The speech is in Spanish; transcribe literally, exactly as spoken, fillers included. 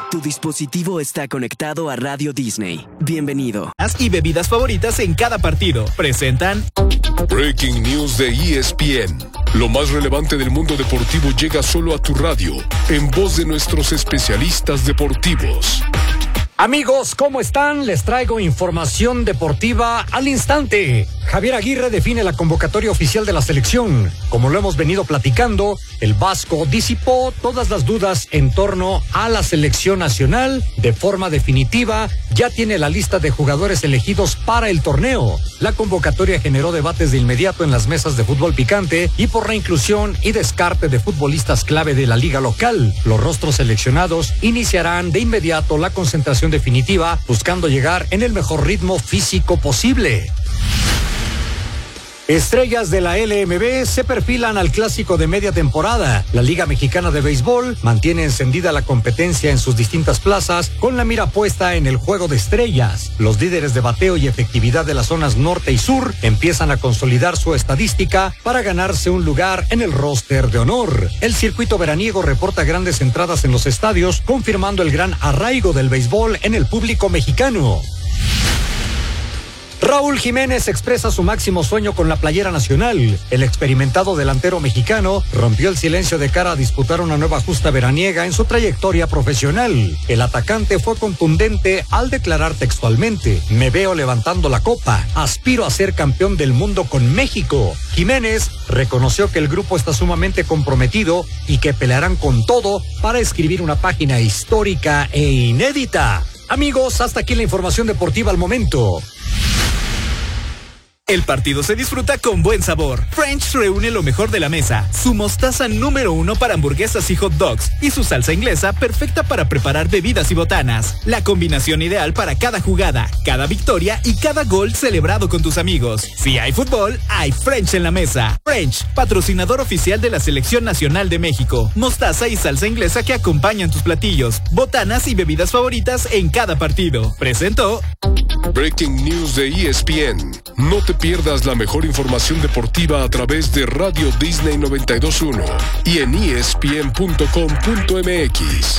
Tu dispositivo está conectado a Radio Disney. Bienvenido. Y bebidas favoritas en cada partido. Presentan Breaking News de E S P N. Lo más relevante del mundo deportivo llega solo a tu radio, en voz de nuestros especialistas deportivos. Amigos, ¿cómo están? Les traigo información deportiva al instante. Javier Aguirre define la convocatoria oficial de la selección. Como lo hemos venido platicando, el vasco disipó todas las dudas en torno a la selección nacional. De forma definitiva, ya tiene la lista de jugadores elegidos para el torneo. La convocatoria generó debates de inmediato en las mesas de fútbol picante y por la inclusión y descarte de futbolistas clave de la liga local. Los rostros seleccionados iniciarán de inmediato la concentración definitiva, buscando llegar en el mejor ritmo físico posible. Estrellas de la L M B se perfilan al clásico de media temporada. La Liga Mexicana de Béisbol mantiene encendida la competencia en sus distintas plazas con la mira puesta en el juego de estrellas. Los líderes de bateo y efectividad de las zonas norte y sur empiezan a consolidar su estadística para ganarse un lugar en el roster de honor. El circuito veraniego reporta grandes entradas en los estadios, confirmando el gran arraigo del béisbol en el público mexicano. Raúl Jiménez expresa su máximo sueño con la playera nacional. El experimentado delantero mexicano rompió el silencio de cara a disputar una nueva justa veraniega en su trayectoria profesional. El atacante fue contundente al declarar textualmente: "Me veo levantando la copa, aspiro a ser campeón del mundo con México". Jiménez reconoció que el grupo está sumamente comprometido y que pelearán con todo para escribir una página histórica e inédita. Amigos, hasta aquí la información deportiva al momento. El partido se disfruta con buen sabor. French reúne lo mejor de la mesa. Su mostaza número uno para hamburguesas y hot dogs. Y su salsa inglesa perfecta para preparar bebidas y botanas. La combinación ideal para cada jugada, cada victoria y cada gol celebrado con tus amigos. Si hay fútbol, hay French en la mesa. French, patrocinador oficial de la Selección Nacional de México. Mostaza y salsa inglesa que acompañan tus platillos, botanas y bebidas favoritas en cada partido. Presentó Breaking News de E S P N. No te pierdas la mejor información deportiva a través de Radio Disney noventa y dos punto uno y en E S P N punto com punto M X.